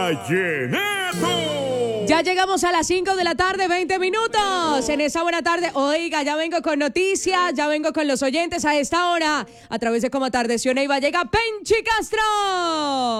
Vallenato. Ya llegamos a las 5 de la tarde, 20 minutos. En esa buena tarde, oiga, ya vengo con noticias, ya vengo con los oyentes a esta hora. A través de Como Atardeció Neiva llega Penchi Castro.